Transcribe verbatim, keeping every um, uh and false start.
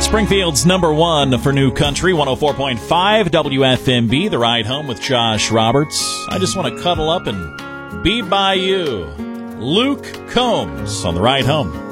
Springfield's number one for new country, one oh four point five W F M B, The Ride Home with Josh Roberts. I just want to cuddle up and be by you. Luke Combs on The Ride Home.